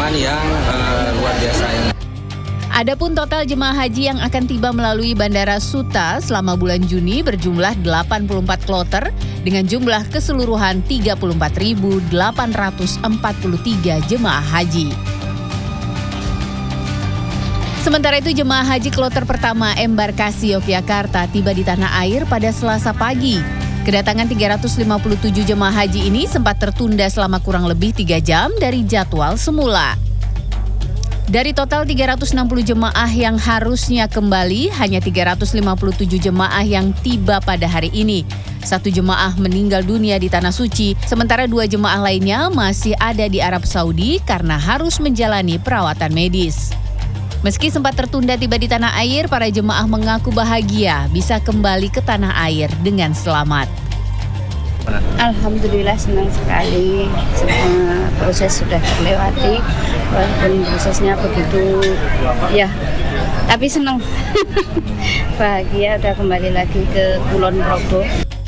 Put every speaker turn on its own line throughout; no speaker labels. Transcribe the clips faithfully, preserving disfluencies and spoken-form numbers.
pengalaman yang uh, luar biasa.
Adapun total jemaah haji yang akan tiba melalui Bandara Suta selama bulan Juni berjumlah delapan puluh empat kloter dengan jumlah keseluruhan tiga puluh empat ribu delapan ratus empat puluh tiga jemaah haji. Sementara itu jemaah haji kloter pertama embarkasi Yogyakarta tiba di tanah air pada Selasa pagi. Kedatangan tiga ratus lima puluh tujuh jemaah haji ini sempat tertunda selama kurang lebih tiga jam dari jadwal semula. Dari total tiga ratus enam puluh jemaah yang harusnya kembali, hanya tiga ratus lima puluh tujuh jemaah yang tiba pada hari ini. Satu jemaah meninggal dunia di Tanah Suci, sementara dua jemaah lainnya masih ada di Arab Saudi karena harus menjalani perawatan medis. Meski sempat tertunda tiba di tanah air, para jemaah mengaku bahagia bisa kembali ke tanah air dengan selamat.
Alhamdulillah senang sekali, semua proses sudah terlewati, walaupun prosesnya begitu ya, tapi senang, bahagia udah kembali lagi ke Kulon Progo.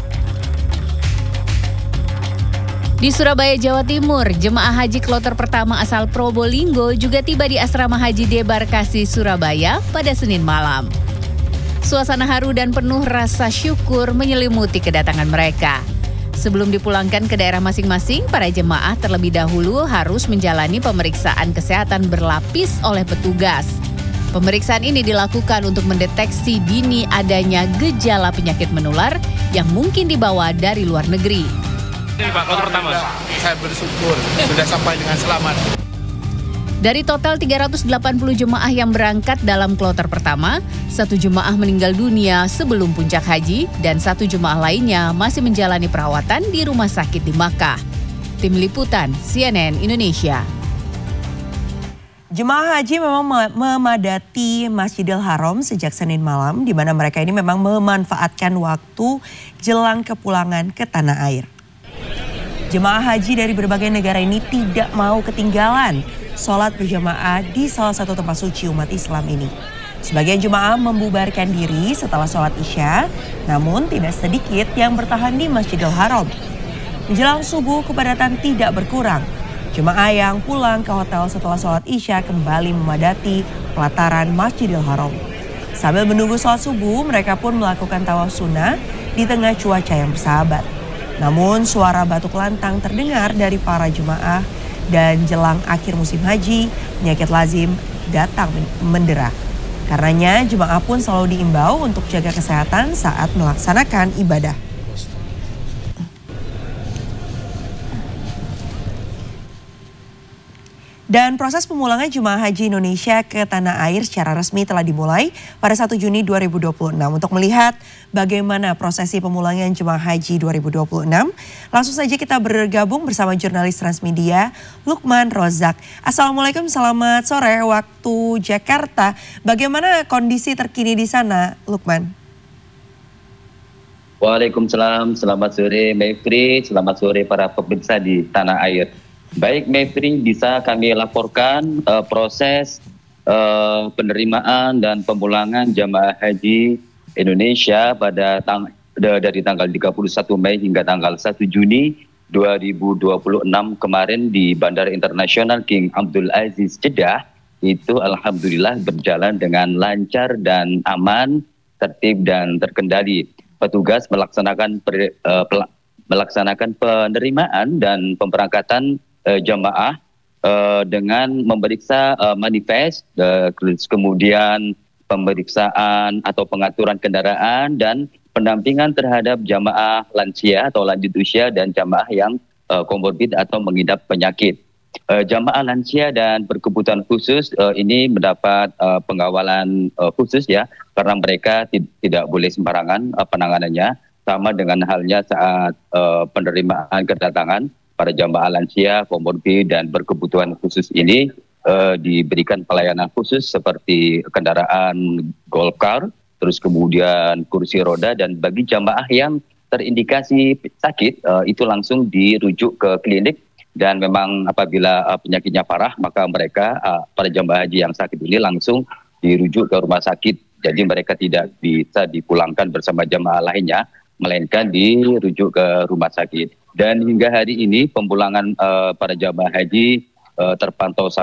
Di Surabaya, Jawa Timur, jemaah haji kloter pertama asal Probolinggo juga tiba di Asrama Haji Debarkasi, Surabaya pada Senin malam. Suasana haru dan penuh rasa syukur menyelimuti kedatangan mereka. Sebelum dipulangkan ke daerah masing-masing, para jemaah terlebih dahulu harus menjalani pemeriksaan kesehatan berlapis oleh petugas. Pemeriksaan ini dilakukan untuk mendeteksi dini adanya gejala penyakit menular yang mungkin dibawa dari luar negeri.
Ini Pak, kloter pertama. Saya bersyukur sudah sampai dengan selamat.
Dari total tiga ratus delapan puluh jemaah yang berangkat dalam kloter pertama, satu jemaah meninggal dunia sebelum puncak haji dan satu jemaah lainnya masih menjalani perawatan di rumah sakit di Makkah. Tim Liputan C N N Indonesia.
Jemaah haji memang memadati Masjidil Haram sejak Senin malam, di mana mereka ini memang memanfaatkan waktu jelang kepulangan ke tanah air. Jemaah haji dari berbagai negara ini tidak mau ketinggalan sholat berjamaah di salah satu tempat suci umat Islam ini. Sebagian jemaah membubarkan diri setelah sholat Isya, namun tidak sedikit yang bertahan di Masjidil Haram. Menjelang subuh, kepadatan tidak berkurang. Jemaah yang pulang ke hotel setelah sholat Isya kembali memadati pelataran Masjidil Haram. Sambil menunggu sholat subuh, mereka pun melakukan tawaf sunnah di tengah cuaca yang bersahabat. Namun suara batuk lantang terdengar dari para jemaah. Dan jelang akhir musim haji, penyakit lazim datang mendera. Karenanya jemaah pun selalu diimbau untuk jaga kesehatan saat melaksanakan ibadah. Dan proses pemulangan jemaah haji Indonesia ke tanah air secara resmi telah dimulai pada satu Juni dua ribu dua puluh enam. Untuk melihat bagaimana prosesi pemulangan jemaah haji dua ribu dua puluh enam, langsung saja kita bergabung bersama jurnalis Transmedia Lukman Rozak. Assalamualaikum, selamat sore waktu Jakarta. Bagaimana kondisi terkini di sana, Lukman?
Waalaikumsalam, selamat sore Mevri, selamat sore para pemirsa di tanah air. Baik Mevri, bisa kami laporkan uh, proses uh, penerimaan dan pemulangan jamaah haji Indonesia pada tang dari tanggal tiga puluh satu Mei hingga tanggal satu Juni dua ribu dua puluh enam kemarin di Bandara Internasional King Abdul Aziz Jeddah. Itu alhamdulillah berjalan dengan lancar dan aman, tertib dan terkendali. Petugas melaksanakan per, uh, melaksanakan penerimaan dan pemberangkatan Uh, jamaah uh, dengan memeriksa uh, manifest, uh, kemudian pemeriksaan atau pengaturan kendaraan dan pendampingan terhadap jamaah lansia atau lanjut usia dan jamaah yang uh, komorbid atau mengidap penyakit. Uh, jamaah lansia dan berkebutuhan khusus uh, ini mendapat uh, pengawalan uh, khusus ya, karena mereka tidak boleh sembarangan uh, penanganannya, sama dengan halnya saat uh, penerimaan kedatangan. Para jamaah lansia, komorbid, dan berkebutuhan khusus ini uh, diberikan pelayanan khusus seperti kendaraan golf car, terus kemudian kursi roda, dan bagi jamaah yang terindikasi sakit, uh, itu langsung dirujuk ke klinik, dan memang apabila uh, penyakitnya parah, maka mereka, uh, para jamaah haji yang sakit ini langsung dirujuk ke rumah sakit, jadi mereka tidak bisa dipulangkan bersama jamaah lainnya, melainkan dirujuk ke rumah sakit. Dan hingga hari ini pemulangan uh, para jamaah haji uh, terpantau